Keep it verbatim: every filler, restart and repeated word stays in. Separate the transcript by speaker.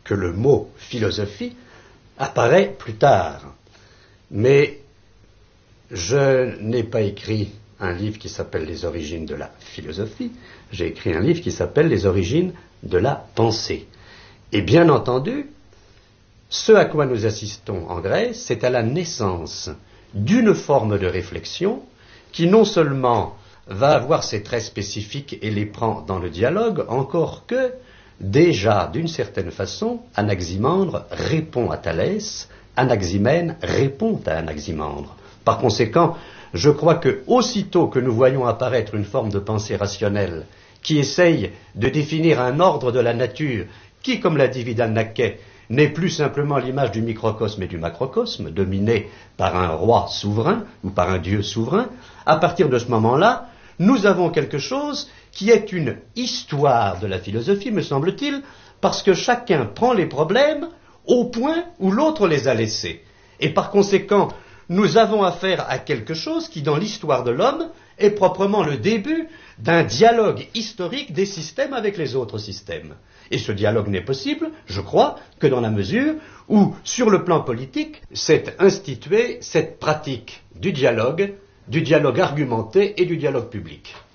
Speaker 1: que le mot philosophie apparaît plus tard. Mais je n'ai pas écrit un livre qui s'appelle Les origines de la philosophie, j'ai écrit un livre qui s'appelle Les origines de la pensée. Et bien entendu, ce à quoi nous assistons en Grèce, c'est à la naissance d'une forme de réflexion qui non seulement va avoir ses traits spécifiques et les prend dans le dialogue, encore que, déjà, d'une certaine façon, Anaximandre répond à Thalès, Anaximène répond à Anaximandre. Par conséquent, je crois que aussitôt que nous voyons apparaître une forme de pensée rationnelle qui essaye de définir un ordre de la nature qui, comme l'a dit Vidal-Naquet, n'est plus simplement l'image du microcosme et du macrocosme, dominé par un roi souverain ou par un dieu souverain, à partir de ce moment-là, nous avons quelque chose qui est une histoire de la philosophie, me semble-t-il, parce que chacun prend les problèmes au point où l'autre les a laissés. Et par conséquent, nous avons affaire à quelque chose qui, dans l'histoire de l'homme, est proprement le début d'un dialogue historique des systèmes avec les autres systèmes. Et ce dialogue n'est possible, je crois, que dans la mesure où, sur le plan politique, s'est instituée cette pratique du dialogue, du dialogue argumenté et du dialogue public.